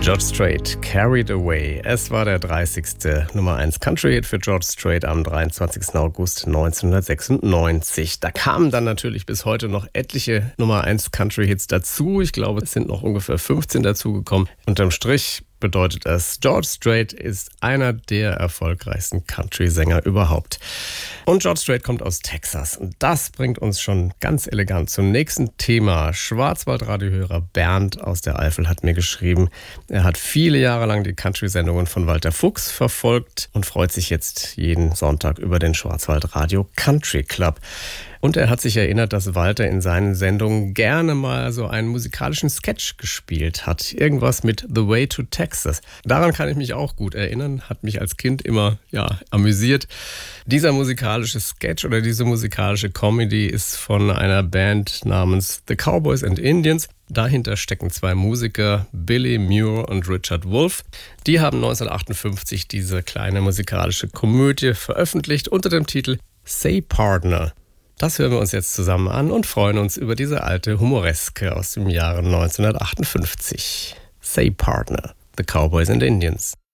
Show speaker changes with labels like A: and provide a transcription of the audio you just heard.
A: George Strait, Carried Away. Es war der 30. Nummer 1 Country-Hit für George Strait am 23. August 1996. Da kamen dann natürlich bis heute noch etliche Nummer 1 Country-Hits dazu. Ich glaube, es sind noch ungefähr 15 dazugekommen. Unterm Strich bedeutet das, George Strait ist einer der erfolgreichsten Country-Sänger überhaupt. Und George Strait kommt aus Texas. Und das bringt uns schon ganz elegant zum nächsten Thema. Schwarzwaldradiohörer Bernd aus der Eifel hat mir geschrieben, er hat viele Jahre lang die Country-Sendungen von Walter Fuchs verfolgt und freut sich jetzt jeden Sonntag über den Schwarzwaldradio Country Club. Und er hat sich erinnert, dass Walter in seinen Sendungen gerne mal so einen musikalischen Sketch gespielt hat. Irgendwas mit The Way to Texas. Daran kann ich mich auch gut erinnern. Hat mich als Kind immer amüsiert. Dieser musikalische Sketch oder diese musikalische Comedy ist von einer Band namens The Cowboys and Indians. Dahinter stecken zwei Musiker, Billy Muir und Richard Wolff. Die haben 1958 diese kleine musikalische Komödie veröffentlicht unter dem Titel Say Partner. Das hören wir uns jetzt zusammen an und freuen uns über diese alte Humoreske aus dem Jahre 1958. Say Partner, The Cowboys and Indians.